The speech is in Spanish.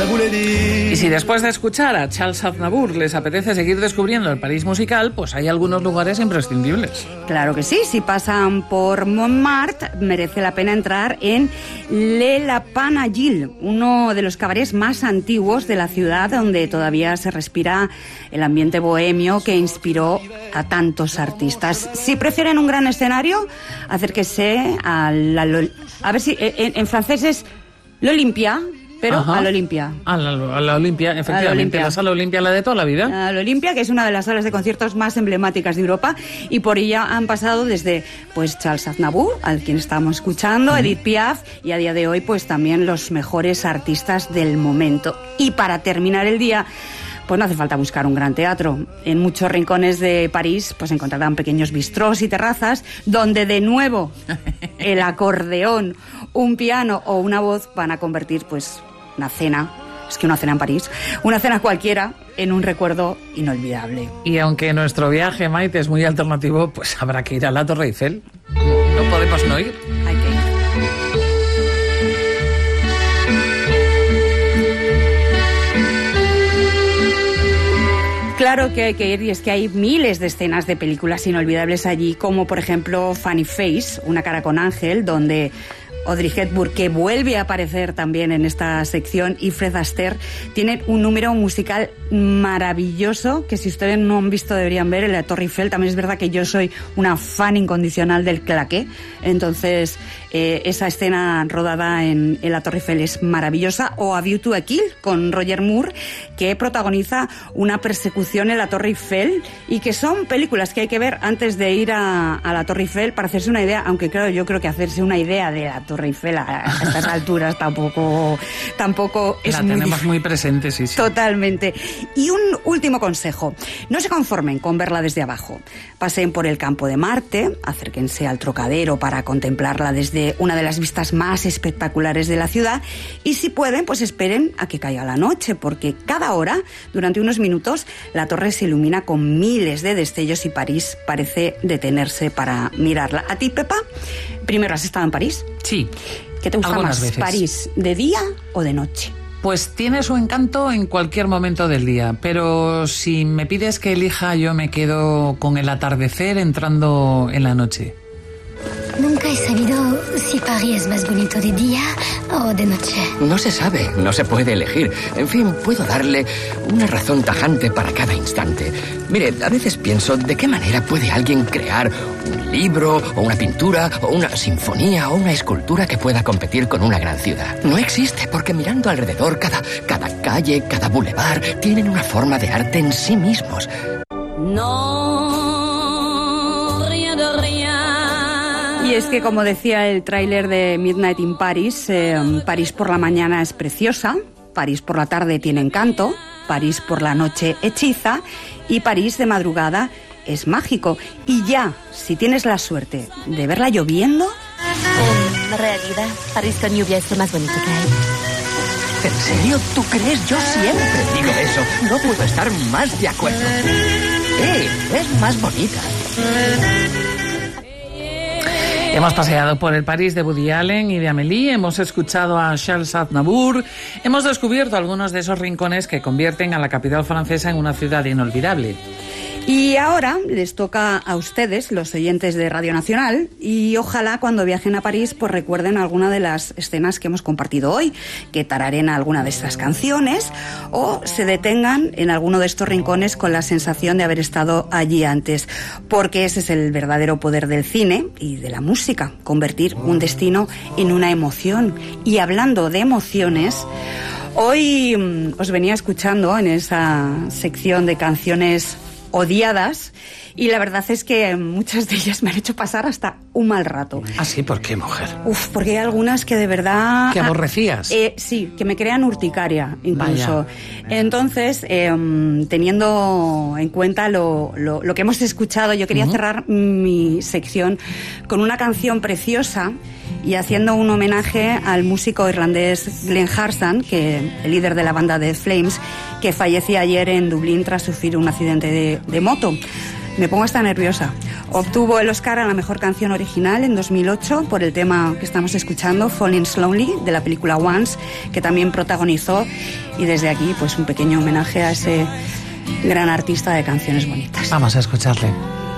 Y si después de escuchar a Charles Aznavour les apetece seguir descubriendo el París musical, pues hay algunos lugares imprescindibles. Claro que sí, si pasan por Montmartre merece la pena entrar en Le Lapin Agile, uno de los cabarets más antiguos de la ciudad, donde todavía se respira el ambiente bohemio que inspiró a tantos artistas. Si prefieren un gran escenario, acérquese a ver si en francés es l'Olympia, pero Ajá. a l'Olympia. A la Olympia, efectivamente, la sala Olympia, la de toda la vida. A la Olympia, que es una de las salas de conciertos más emblemáticas de Europa, y por ella han pasado desde pues Charles Aznavour, al quien estábamos escuchando, Edith Piaf, y a día de hoy pues también los mejores artistas del momento. Y para terminar el día, pues no hace falta buscar un gran teatro. En muchos rincones de París pues encontrarán pequeños bistrós y terrazas donde de nuevo el acordeón, un piano o una voz van a convertir pues una cena, es que una cena en París, una cena cualquiera, en un recuerdo inolvidable. Y aunque nuestro viaje, Maite, es muy alternativo, pues habrá que ir a la Torre Eiffel. No podemos no ir. Hay que ir. Claro que hay que ir, y es que hay miles de escenas de películas inolvidables allí, como por ejemplo Funny Face, Una cara con ángel, donde Audrey Hepburn, que vuelve a aparecer también en esta sección, y Fred Astaire tienen un número musical maravilloso que si ustedes no han visto deberían ver en la Torre Eiffel. También es verdad que yo soy una fan incondicional del claqué, entonces esa escena rodada en la Torre Eiffel es maravillosa. O A View to a Kill con Roger Moore, que protagoniza una persecución en la Torre Eiffel, y que son películas que hay que ver antes de ir a la Torre Eiffel para hacerse una idea, aunque claro, yo creo que hacerse una idea de la Torre Eiffel a estas alturas tampoco es la muy tenemos difícil. muy presente, sí. Totalmente. Y un último consejo: no se conformen con verla desde abajo. Pasen por el Campo de Marte, acérquense al Trocadero para contemplarla desde una de las vistas más espectaculares de la ciudad, y si pueden, pues esperen a que caiga la noche, porque cada hora, durante unos minutos, la torre se ilumina con miles de destellos y París parece detenerse para mirarla. ¿A ti, Pepa? Primero, ¿has estado en París? Sí. ¿Qué te gusta Algunas más, veces. París, de día o de noche? Pues tiene su encanto en cualquier momento del día, pero si me pides que elija, yo me quedo con el atardecer entrando en la noche. Nunca he sabido si París es más bonito de día o de noche. No se sabe, no se puede elegir. En fin, puedo darle una razón tajante para cada instante. Mire, a veces pienso, ¿de qué manera puede alguien crear un libro, o una pintura, o una sinfonía, o una escultura que pueda competir con una gran ciudad? No existe, porque mirando alrededor, cada calle, cada bulevar, tienen una forma de arte en sí mismos. No, rien de rien. Y es que, como decía el tráiler de Midnight in Paris, París por la mañana es preciosa, París por la tarde tiene encanto, París por la noche hechiza, y París de madrugada es mágico. Y ya, si tienes la suerte de verla lloviendo... En realidad, París con lluvia es lo más bonito que hay. ¿En serio? ¿Tú crees? Yo siempre digo eso. No puedo estar más de acuerdo. Es más bonita. Hemos paseado por el París de Woody Allen y de Amélie, hemos escuchado a Charles Aznavour, hemos descubierto algunos de esos rincones que convierten a la capital francesa en una ciudad inolvidable. Y ahora les toca a ustedes, los oyentes de Radio Nacional, y ojalá cuando viajen a París pues recuerden alguna de las escenas que hemos compartido hoy, que tararen alguna de estas canciones o se detengan en alguno de estos rincones con la sensación de haber estado allí antes, porque ese es el verdadero poder del cine y de la música, convertir un destino en una emoción. Y hablando de emociones, hoy os venía escuchando en esa sección de canciones odiadas, y la verdad es que muchas de ellas me han hecho pasar hasta un mal rato. ¿Ah, sí? ¿Por qué, mujer? Porque hay algunas que de verdad... ¿Que aborrecías? Sí, que me crean urticaria, incluso. Vaya. Entonces, teniendo en cuenta lo que hemos escuchado, yo quería cerrar mi sección con una canción preciosa y haciendo un homenaje al músico irlandés Glenn Harsan, que el líder de la banda The Flames, que fallecía ayer en Dublín tras sufrir un accidente de moto. Me pongo hasta nerviosa. Obtuvo el Oscar a la mejor canción original en 2008 por el tema que estamos escuchando, Falling Slowly, de la película Once, que también protagonizó, y desde aquí pues un pequeño homenaje a ese gran artista de canciones bonitas. Vamos a escucharle.